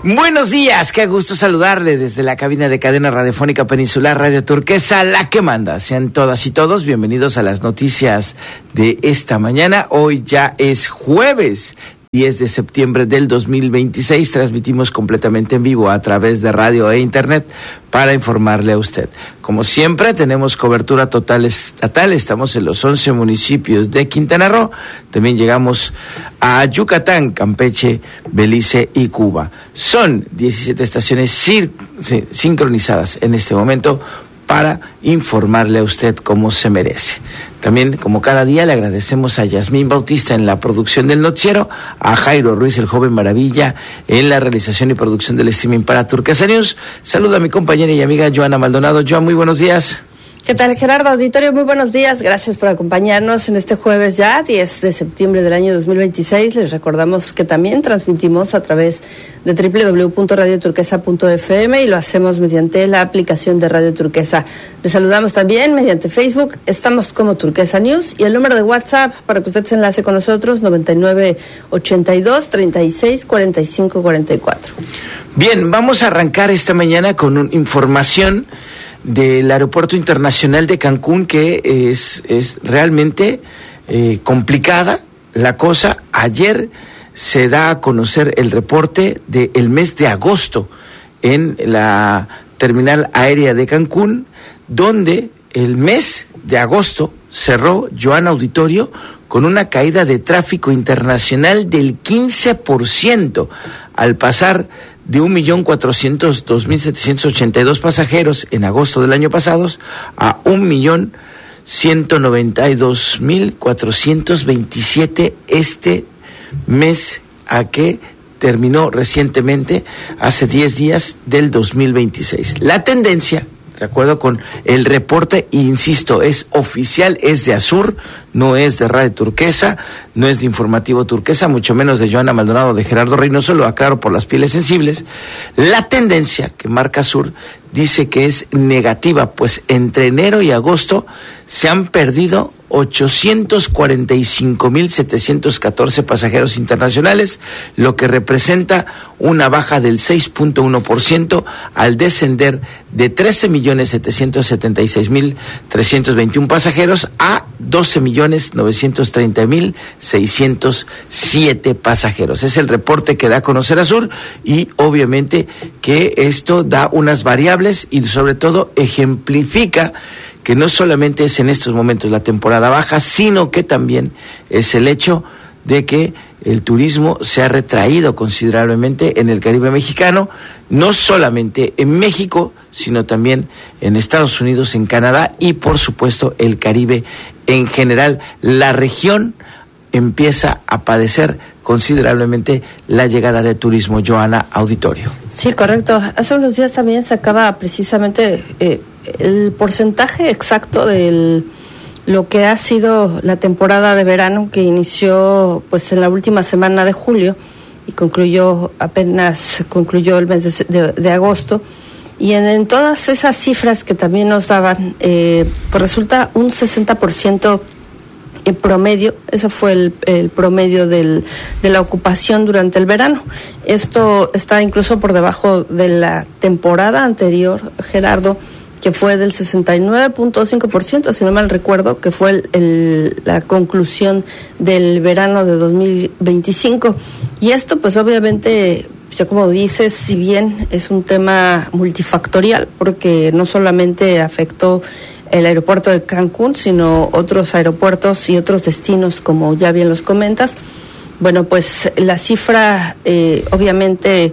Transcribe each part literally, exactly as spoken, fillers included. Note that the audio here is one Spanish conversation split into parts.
Buenos días, qué gusto saludarle desde la cabina de cadena radiofónica peninsular Radio Turquesa, la que manda. Sean todas y todos bienvenidos a las noticias de esta mañana. Hoy ya es jueves diez de septiembre del dos mil veintiséis. Transmitimos completamente en vivo a través de radio e internet para informarle a usted. Como siempre, tenemos cobertura total estatal. Estamos en los once municipios de Quintana Roo. También llegamos a Yucatán, Campeche, Belice y Cuba. Son diecisiete estaciones sin, sí, sincronizadas en este momento para informarle a usted cómo se merece. También, como cada día, le agradecemos a Yasmín Bautista en la producción del noticiero, a Jairo Ruiz, el joven maravilla, en la realización y producción del streaming para Turquesa News. Saludo a mi compañera y amiga Joana Maldonado. Joan, muy buenos días. ¿Qué tal, Gerardo? Auditorio, muy buenos días. Gracias por acompañarnos en este jueves ya, diez de septiembre del año dos mil veintiséis. Les recordamos que también transmitimos a través de doble u doble u doble u punto radio turquesa punto efe eme y lo hacemos mediante la aplicación de Radio Turquesa. Les saludamos también mediante Facebook. Estamos como Turquesa News y el número de WhatsApp para que usted se enlace con nosotros, noventa y nueve, ochenta y dos, treinta y seis, cuarenta y cinco, cuarenta y cuatro. Bien, vamos a arrancar esta mañana con una información del Aeropuerto Internacional de Cancún, que es, es realmente eh, complicada la cosa. Ayer se da a conocer el reporte del mes de agosto en la terminal aérea de Cancún, donde el mes de agosto cerró, Joan Auditorio, con una caída de tráfico internacional del quince por ciento, al pasar de un millón cuatrocientos dos mil setecientos ochenta y dos pasajeros en agosto del año pasado a un millón ciento noventa y dos mil cuatrocientos veintisiete este mes, a que terminó recientemente, hace diez días del dos mil veintiséis. La tendencia, de acuerdo con el reporte, insisto, es oficial, es de Azur, no es de Radio Turquesa, no es de Informativo Turquesa, mucho menos de Joana Maldonado, de Gerardo Reynoso, lo aclaro por las pieles sensibles. La tendencia que marca Azur dice que es negativa, pues entre enero y agosto se han perdido ochocientos cuarenta y cinco mil setecientos catorce pasajeros internacionales, lo que representa una baja del seis punto uno por ciento al descender de trece millones setecientos setenta y seis mil trescientos veintiuno pasajeros a doce millones novecientos treinta mil seiscientos siete pasajeros. Es el reporte que da a conocer Azur, y obviamente que esto da unas variables y sobre todo ejemplifica que no solamente es en estos momentos la temporada baja, sino que también es el hecho de que el turismo se ha retraído considerablemente en el Caribe mexicano, no solamente en México, sino también en Estados Unidos, en Canadá y por supuesto el Caribe en general. La región empieza a padecer considerablemente la llegada de turismo. Joana Auditorio. Sí, correcto. Hace unos días también se acaba precisamente eh, el porcentaje exacto de lo que ha sido la temporada de verano, que inició pues en la última semana de julio y concluyó apenas concluyó el mes de, de, de agosto. Y en, en todas esas cifras que también nos daban, eh, pues resulta un sesenta por ciento en promedio. Eso fue el, el promedio del, de la ocupación durante el verano. Esto está incluso por debajo de la temporada anterior, Gerardo, que fue del sesenta y nueve punto cinco por ciento, si no mal recuerdo, que fue el, el, la conclusión del verano de dos mil veinticinco. Y esto, pues obviamente, ya como dices, si bien es un tema multifactorial, porque no solamente afectó el aeropuerto de Cancún, sino otros aeropuertos y otros destinos, como ya bien los comentas. Bueno, pues la cifra eh, obviamente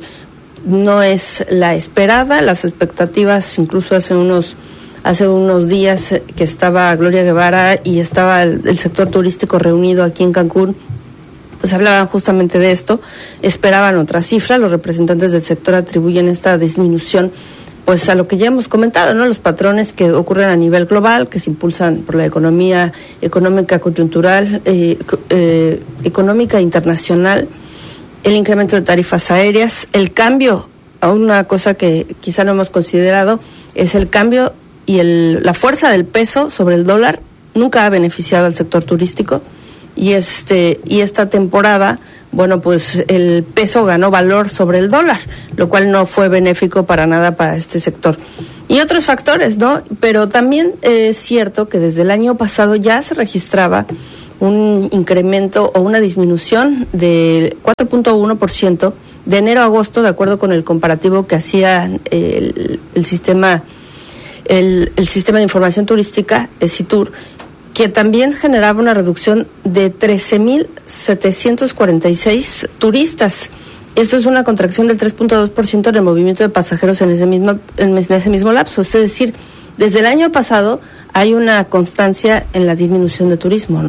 no es la esperada. Las expectativas, incluso hace unos hace unos días que estaba Gloria Guevara y estaba el, el sector turístico reunido aquí en Cancún, pues hablaban justamente de esto, esperaban otra cifra. Los representantes del sector atribuyen esta disminución pues a lo que ya hemos comentado, ¿no? Los patrones que ocurren a nivel global, que se impulsan por la economía económica coyuntural, eh, eh, económica internacional, el incremento de tarifas aéreas, el cambio, a una cosa que quizá no hemos considerado, es el cambio y el, la fuerza del peso sobre el dólar. Nunca ha beneficiado al sector turístico, y este y esta temporada, bueno, pues el peso ganó valor sobre el dólar, lo cual no fue benéfico para nada para este sector. Y otros factores, ¿no? Pero también es cierto que desde el año pasado ya se registraba un incremento o una disminución del cuatro punto uno por ciento de enero a agosto, de acuerdo con el comparativo que hacía el, el sistema el, el sistema de información turística, el SITUR, que también generaba una reducción de trece mil setecientos cuarenta y seis turistas. Esto es una contracción del tres punto dos por ciento en el movimiento de pasajeros en ese mismo en ese mismo lapso. Es decir, desde el año pasado hay una constancia en la disminución de turismo, ¿no?